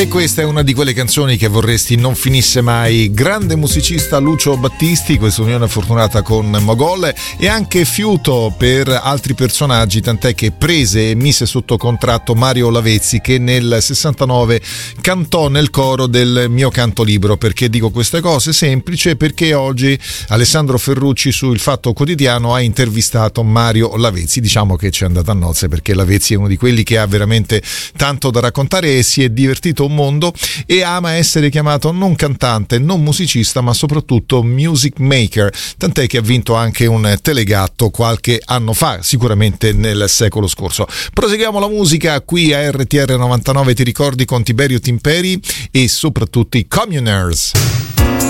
E questa è una di quelle canzoni che vorresti non finisse mai. Grande musicista Lucio Battisti, questa unione fortunata con Mogol, e anche fiuto per altri personaggi, tant'è che prese e mise sotto contratto Mario Lavezzi, che nel 69 cantò nel coro del Mio Canto Libero. Perché dico queste cose? Semplice, perché oggi Alessandro Ferrucci su Il Fatto Quotidiano ha intervistato Mario Lavezzi. Diciamo che ci è andata a nozze, perché Lavezzi è uno di quelli che ha veramente tanto da raccontare e si è divertito un mondo, e ama essere chiamato non cantante, non musicista, ma soprattutto music maker, tant'è che ha vinto anche un Telegatto qualche anno fa, sicuramente nel secolo scorso. Proseguiamo la musica qui a RTR 99, ti ricordi, con Tiberio Timperi e soprattutto i Communers.